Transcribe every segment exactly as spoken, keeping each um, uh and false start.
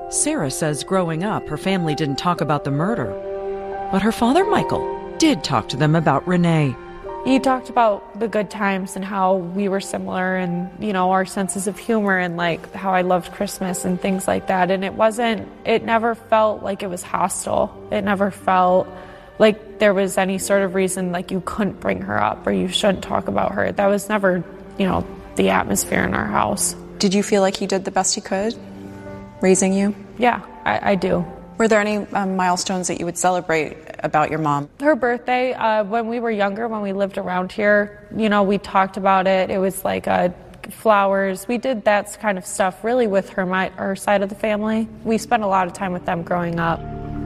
Sarah says growing up, her family didn't talk about the murder. But her father, Michael, did talk to them about Renee. He talked about the good times and how we were similar and, you know, our senses of humor and, like, how I loved Christmas and things like that. And it wasn't, it never felt like it was hostile. It never felt like there was any sort of reason, like, you couldn't bring her up or you shouldn't talk about her. That was never, you know, the atmosphere in our house. Did you feel like he did the best he could, raising you? Yeah, I, I do. Were there any um, milestones that you would celebrate about your mom? Her birthday, uh, when we were younger, when we lived around here, you know, we talked about it. It was like uh, flowers. We did that kind of stuff really with her, my, her side of the family. We spent a lot of time with them growing up.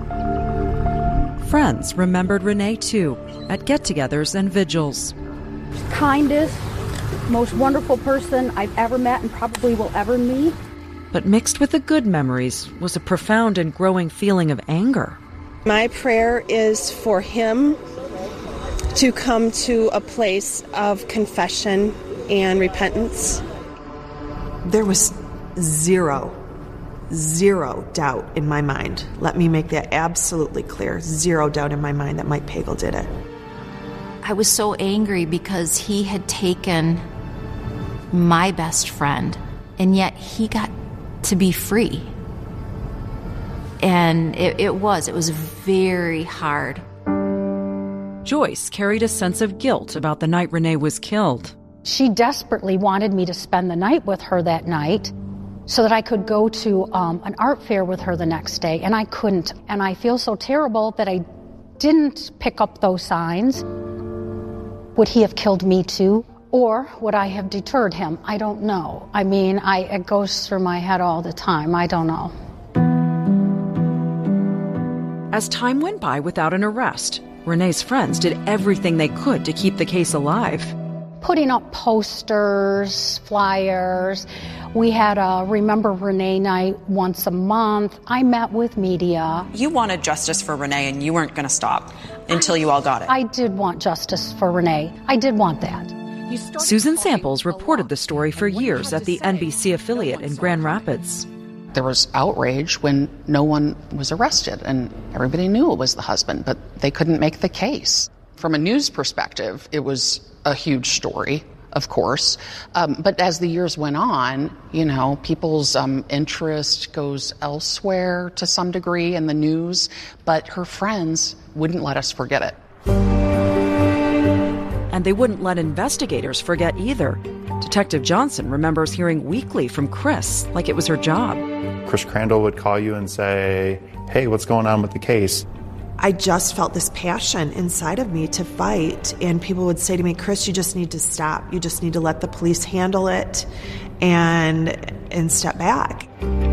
Friends remembered Renee, too, at get-togethers and vigils. Kindest, most wonderful person I've ever met and probably will ever meet. But mixed with the good memories was a profound and growing feeling of anger. My prayer is for him to come to a place of confession and repentance. There was zero, zero doubt in my mind. Let me make that absolutely clear. Zero doubt in my mind that Mike Pagel did it. I was so angry because he had taken my best friend, and yet he got to be free. And it, it was, it was very hard. Joyce carried a sense of guilt about the night Renee was killed. She desperately wanted me to spend the night with her that night so that I could go to um, an art fair with her the next day, and I couldn't. And I feel so terrible that I didn't pick up those signs. Would he have killed me too? Or would I have deterred him? I don't know. I mean, I, it goes through my head all the time. I don't know. As time went by without an arrest, Renee's friends did everything they could to keep the case alive. Putting up posters, flyers. We had a Remember Renee night once a month. I met with media. You wanted justice for Renee, and you weren't going to stop until you all got it. I did want justice for Renee. I did want that. Susan Samples reported the story for years at the N B C affiliate in Grand Rapids. There was outrage when no one was arrested, and everybody knew it was the husband, but they couldn't make the case. From a news perspective, it was a huge story, of course. Um, but as the years went on, you know, people's um, interest goes elsewhere to some degree in the news, but her friends wouldn't let us forget it. And they wouldn't let investigators forget either. Detective Johnson remembers hearing weekly from Chris like it was her job. Chris Crandall would call you and say, hey, what's going on with the case? I just felt this passion inside of me to fight, and people would say to me, Chris, you just need to stop. You just need to let the police handle it and and step back.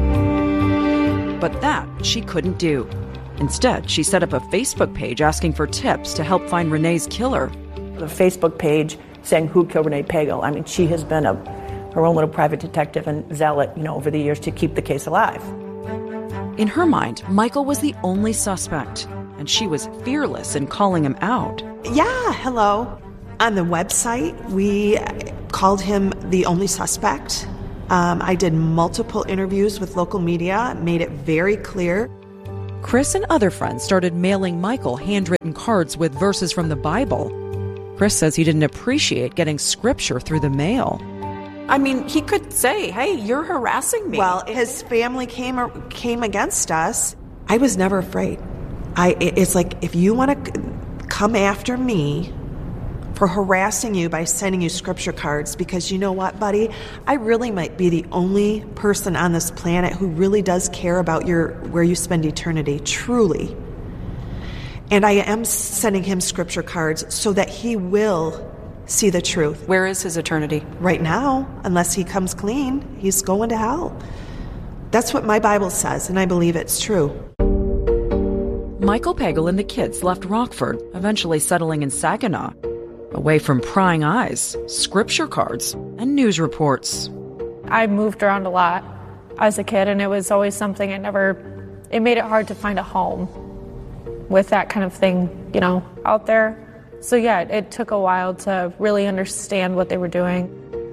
But that she couldn't do. Instead, she set up a Facebook page asking for tips to help find Renee's killer. The Facebook page saying who killed Renee Pagel. I mean, she has been a her own little private detective and zealot, you know, over the years to keep the case alive. In her mind, Michael was the only suspect, and she was fearless in calling him out. Yeah, hello. On the website, we called him the only suspect. Um, I did multiple interviews with local media, made it very clear. Chris and other friends started mailing Michael handwritten cards with verses from the Bible. Chris says he didn't appreciate getting scripture through the mail. I mean, he could say, hey, you're harassing me. Well, his family came came against us. I was never afraid. I It's like, if you want to come after me for harassing you by sending you scripture cards, because you know what, buddy? I really might be the only person on this planet who really does care about your where you spend eternity, truly. And I am sending him scripture cards so that he will see the truth. Where is his eternity? Right now, unless he comes clean, he's going to hell. That's what my Bible says, and I believe it's true. Michael Pagel and the kids left Rockford, eventually settling in Saginaw, away from prying eyes, scripture cards, and news reports. I moved around a lot as a kid, and it was always something I never, it made it hard to find a home with that kind of thing, you know, out there. So yeah, it took a while to really understand what they were doing.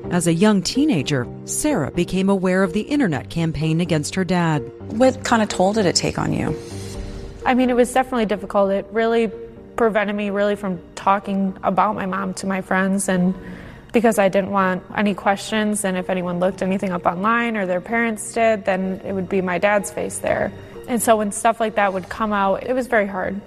As a young teenager, Sarah became aware of the internet campaign against her dad. What kind of toll did it take on you? I mean, it was definitely difficult. It really prevented me really from talking about my mom to my friends, and because I didn't want any questions, and if anyone looked anything up online or their parents did, then it would be my dad's face there. And so when stuff like that would come out, it was very hard.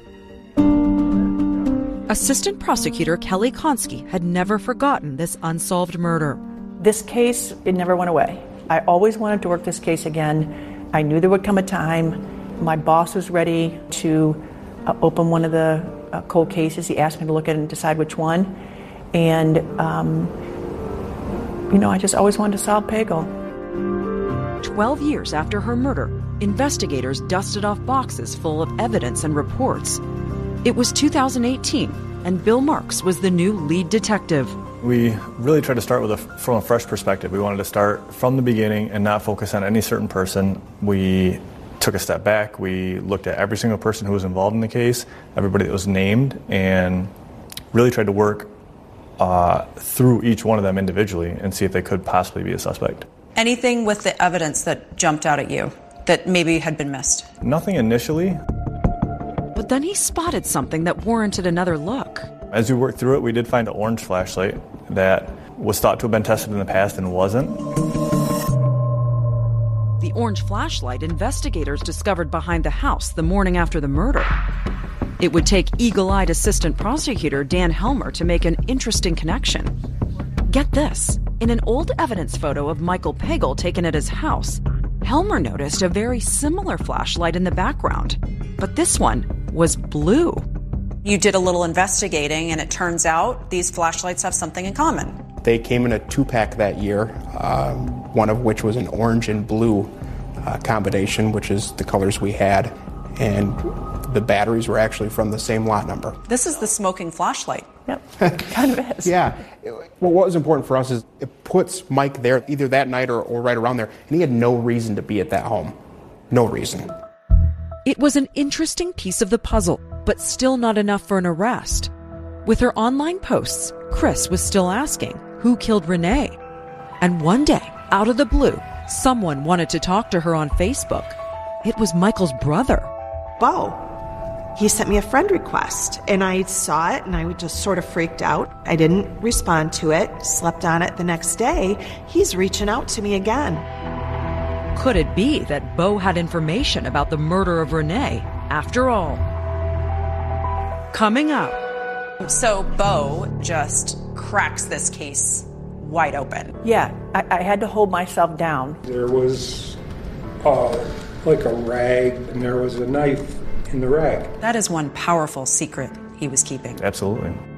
Assistant Prosecutor Kelly Konski had never forgotten this unsolved murder. This case, it never went away. I always wanted to work this case again. I knew there would come a time. My boss was ready to uh, open one of the uh, cold cases. He asked me to look at it and decide which one. And, um, you know, I just always wanted to solve Pagel. Twelve years after her murder, investigators dusted off boxes full of evidence and reports. It was two thousand eighteen, and Bill Marks was the new lead detective. We really tried to start with a, from a fresh perspective. We wanted to start from the beginning and not focus on any certain person. We took a step back. We looked at every single person who was involved in the case, everybody that was named, and really tried to work uh, through each one of them individually and see if they could possibly be a suspect. Anything with the evidence that jumped out at you that maybe had been missed? Nothing initially. But then he spotted something that warranted another look. As we worked through it, we did find an orange flashlight that was thought to have been tested in the past and wasn't. The orange flashlight investigators discovered behind the house the morning after the murder. It would take eagle-eyed Assistant Prosecutor Dan Helmer to make an interesting connection. Get this. In an old evidence photo of Michael Pagel taken at his house, Helmer noticed a very similar flashlight in the background, but this one was blue. You did a little investigating, and it turns out these flashlights have something in common. They came in a two-pack that year, um, one of which was an orange and blue uh, combination, which is the colors we had, and the batteries were actually from the same lot number. This is the smoking flashlight. Yep, kind of is. Yeah. Well, what was important for us is it puts Mike there either that night or, or right around there, and he had no reason to be at that home. No reason. It was an interesting piece of the puzzle, but still not enough for an arrest. With her online posts, Chris was still asking, who killed Renee? And one day, out of the blue, someone wanted to talk to her on Facebook. It was Michael's brother. Bo. He sent me a friend request, and I saw it, and I just sort of freaked out. I didn't respond to it, slept on it the next day. He's reaching out to me again. Could it be that Bo had information about the murder of Renee after all? Coming up. So Bo just cracks this case wide open. Yeah, I, I had to hold myself down. There was uh, like a rag, and there was a knife in the rag. That is one powerful secret he was keeping. Absolutely.